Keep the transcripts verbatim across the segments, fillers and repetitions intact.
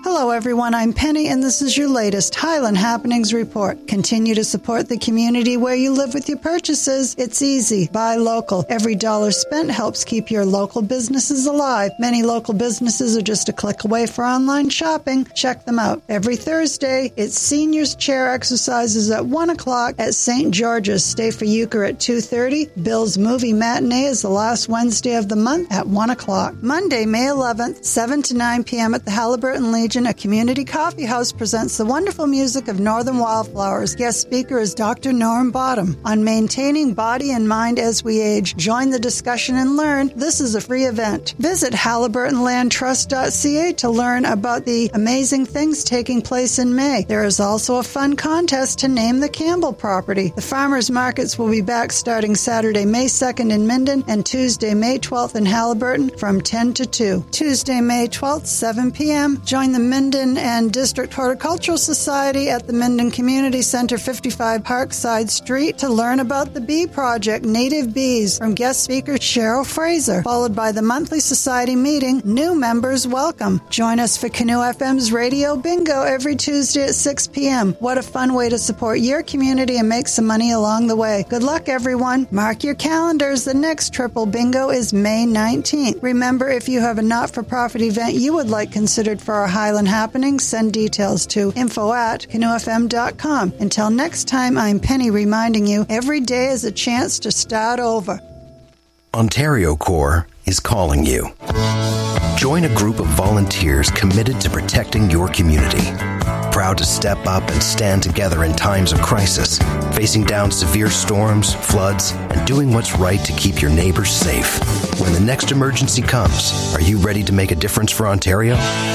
Hello everyone, I'm Penny and this is your latest Highland Happenings Report. Continue to support the community where you live with your purchases. It's easy. Buy local. Every dollar spent helps keep your local businesses alive. Many local businesses are just a click away for online shopping. Check them out. Every Thursday, it's seniors chair exercises at one o'clock at Saint George's. Stay for euchre at two thirty. Bill's movie matinee is the last Wednesday of the month at one o'clock. Monday, May eleventh, seven to nine p.m. at the Halliburton Legion, a community coffee house presents the wonderful music of Northern Wildflowers. Guest speaker is Doctor Norm Bottom on maintaining body and mind as we age. Join the discussion and learn. This is a free event. Visit Halliburton Land Trust dot c a to learn about the amazing things taking place in May. There is also a fun contest to name the Campbell property. The farmers markets will be back starting Saturday, May second in Minden and Tuesday, May twelfth in Halliburton from ten to two. Tuesday, May twelfth, seven p.m. Join the Minden and District Horticultural Society at the Minden Community Center, fifty-five Parkside Street, to learn about the Bee Project, Native Bees, from guest speaker Cheryl Fraser, followed by the monthly society meeting. New members welcome. Join us for Canoe F M's Radio Bingo every Tuesday at six p.m. What a fun way to support your community and make some money along the way. Good luck, everyone. Mark your calendars. The next Triple Bingo is May nineteenth. Remember, if you have a not-for-profit event you would like considered for our Highland Happenings, send details to info at canoe f m dot com. Until next time, I'm Penny reminding you, every day is a chance to start over. Ontario Corps is calling you. Join a group of volunteers committed to protecting your community. Proud to step up and stand together in times of crisis, facing down severe storms, floods, and doing what's right to keep your neighbors safe. When the next emergency comes, are you ready to make a difference for Ontario?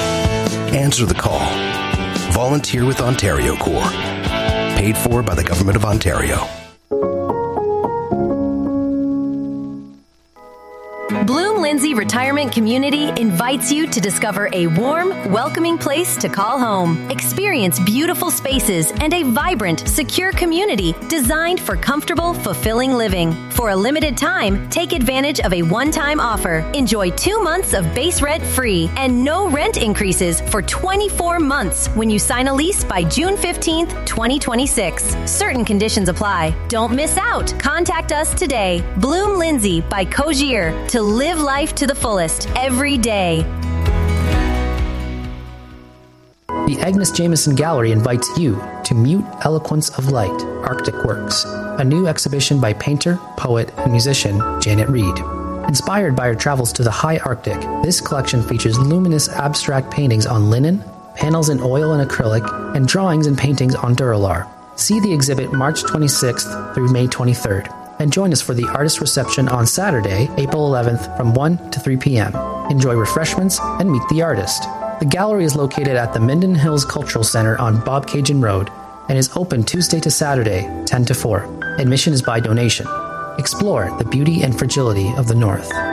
Answer the call. Volunteer with Ontario Corps. Paid for by the Government of Ontario. Bloom Lindsay Retirement Community invites you to discover a warm, welcoming place to call home. Experience beautiful spaces and a vibrant, secure community designed for comfortable, fulfilling living. For a limited time, take advantage of a one-time offer. Enjoy two months of base rent free and no rent increases for twenty-four months when you sign a lease by June fifteenth, twenty twenty-six. Certain conditions apply. Don't miss out. Contact us today. Bloom Lindsay by Cogier to live life to the fullest every day. The Agnes Jameson Gallery invites you to Mute Eloquence of Light, Arctic Works, a new exhibition by painter, poet, and musician Janet Reed. Inspired by her travels to the high Arctic, this collection features luminous abstract paintings on linen, panels in oil and acrylic, and drawings and paintings on Duralar. See the exhibit March twenty-sixth through May twenty-third. And join us for the artist reception on Saturday, April eleventh from one to three p.m. Enjoy refreshments and meet the artist. The gallery is located at the Minden Hills Cultural Center on Bobcaygeon Road and is open Tuesday to Saturday, ten to four. Admission is by donation. Explore the beauty and fragility of the North.